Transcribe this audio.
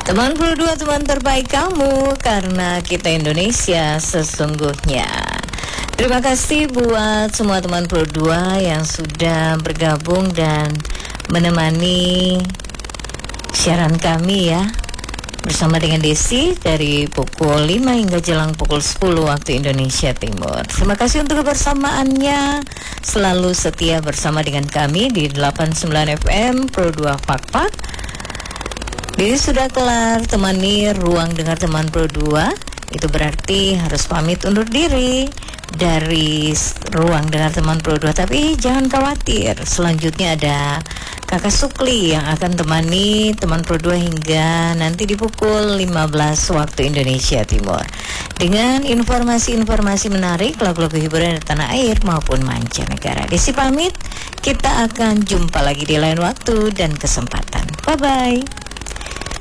Teman Pro 2, teman terbaik kamu, karena kita Indonesia sesungguhnya. Terima kasih buat semua teman Pro 2 yang sudah bergabung dan menemani siaran kami ya, bersama dengan Desi dari pukul 5 hingga jelang pukul 10 waktu Indonesia Timur. Terima kasih untuk kebersamaannya, selalu setia bersama dengan kami di 89 FM Pro 2 Pak. Jadi sudah kelar temani ruang dengar teman Pro 2, itu berarti harus pamit undur diri dari ruang dengar teman Pro 2. Tapi jangan khawatir, selanjutnya ada Kakak Sukli yang akan temani teman Pro 2 hingga nanti di pukul 15 waktu Indonesia Timur, dengan informasi-informasi menarik, lagu-lagu hiburan dari tanah air maupun mancanegara. Desi pamit, kita akan jumpa lagi di lain waktu dan kesempatan. Bye-bye.